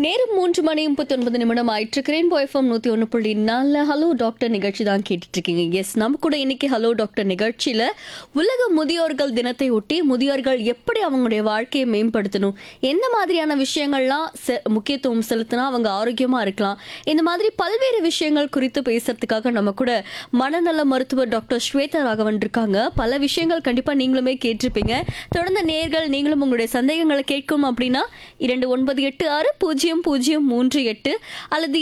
நேரம் 3:39 ஆயிட்டு இருக்கிறேன். எஃப்எம் 101.4 ஹலோ டாக்டர் நிகழ்ச்சி தான் கேட்டுட்டு இருக்கீங்க. எஸ், நம்ம கூட இன்னைக்கு ஹலோ டாக்டர் நிகழ்ச்சியில உலக முதியோர்கள் தினத்தை ஒட்டி முதியோர்கள் எப்படி அவங்களுடைய வாழ்க்கையை மேம்படுத்தணும், எந்த மாதிரியான விஷயங்கள்லாம் முக்கியத்துவம் செலுத்தினா அவங்க ஆரோக்கியமா இருக்கலாம், இந்த மாதிரி பல்வேறு விஷயங்கள் குறித்து பேசுறதுக்காக நம்ம கூட மனநல மருத்துவர் டாக்டர் ஸ்வேதா ராகவன் இருக்காங்க. பல விஷயங்கள் கண்டிப்பா நீங்களுமே கேட்டிருப்பீங்க. தொடர்ந்து நேயர்கள் நீங்களும் உங்களுடைய சந்தேகங்களை கேட்கும் அப்படின்னா 29860038 அல்லது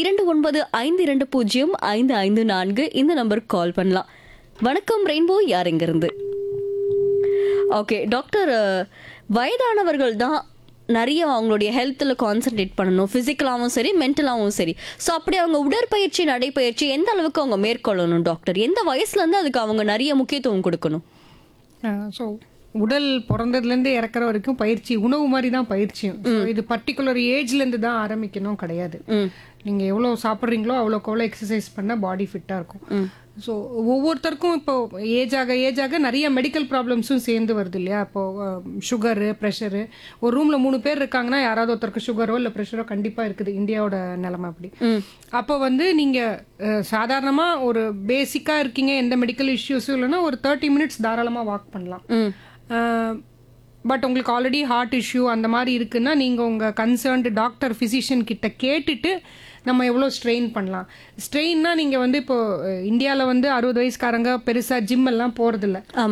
2952055554 இந்த நம்பருக்கு கால் பண்ணலாம். வணக்கம் ரெயின்போ, யார் எங்கிருந்து? ஓகே டாக்டர், வயதானவர்கள் தான் நிறைய அவங்களுடைய ஹெல்த்தில் கான்சென்ட்ரேட் பண்ணணும், ஃபிசிக்கலாகவும் சரி மென்டலாகவும் சரி. ஸோ அப்படி அவங்க உடற்பயிற்சி நடைப்பயிற்சி எந்த அளவுக்கு அவங்க மேற்கொள்ளணும் டாக்டர்? எந்த வயசுலேருந்து அதுக்கு அவங்க நிறைய முக்கியத்துவம் கொடுக்கணும்? ஸோ உடல் பிறந்ததுலேருந்து இறக்குற வரைக்கும் பயிற்சி உணவு மாதிரி தான் பயிற்சியும். இது பர்டிகுலர் ஏஜ்லேருந்து தான் ஆரம்பிக்கணும் கிடையாது. நீங்கள் எவ்வளோ சாப்பிட்றீங்களோ அவ்வளோக்கு அவ்வளோ எக்ஸசைஸ் பண்ணால் பாடி ஃபிட்டாக இருக்கும். ஸோ ஒவ்வொருத்தருக்கும் இப்போ ஏஜ் ஆக நிறைய மெடிக்கல் ப்ராப்ளம்ஸும் சேர்ந்து வருது இல்லையா? இப்போது சுகரு, ப்ரெஷரு, ஒரு ரூமில் 3 பேர் இருக்காங்கன்னா யாராவது ஒருத்தருக்கு சுகரோ இல்லை ப்ரெஷரோ கண்டிப்பாக இருக்குது. இந்தியாவோட நிலைமை அப்படி. அப்போ நீங்கள் சாதாரணமாக ஒரு பேசிக்காக இருக்கீங்க, எந்த மெடிக்கல் இஷ்யூஸும் இல்லைன்னா ஒரு 30 மினிட்ஸ் தாராளமாக வாக் பண்ணலாம். பட் உங்களுக்கு ஆல்ரெடி ஹார்ட் இஷ்யூ அந்த மாதிரி இருக்குன்னா நீங்கள் உங்கள் கன்சர்ன்டு டாக்டர் ஃபிசிஷியன் கிட்ட கேட்டுட்டு நம்ம எவ்வளோ ஸ்ட்ரெயின் பண்ணலாம். ஸ்ட்ரெயின்னா நீங்கள் இப்போ இந்தியாவில் 60 வயசுக்காரங்க பெருசாக ஜிம் எல்லாம் போகிறதில்ல.